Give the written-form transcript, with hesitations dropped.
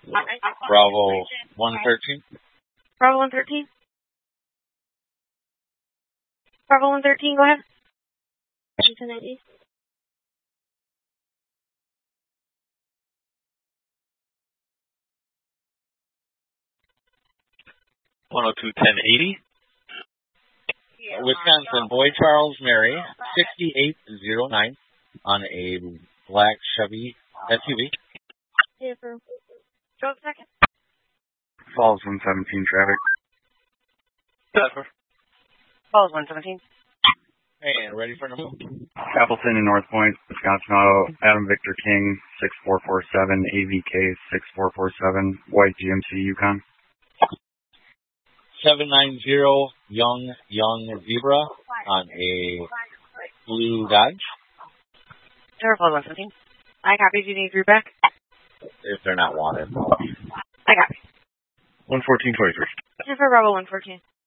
Bravo 113. Bravo 113. Bravo 113, go ahead. 1080. Wisconsin Boy Charles Mary 6809 on a black Chevy SUV. Yeah, for Joe, second. Falls 117 traffic. Falls 117. And ready for number? Appleton and North Point, Wisconsin Auto, Adam Victor King, 6447, AVK 6447, white GMC Yukon. 790 Young Zebra on a blue Dodge. Falls 117. I copy. Do you need group back? If they're not wanted. I copy. 11423. For Bravo 114.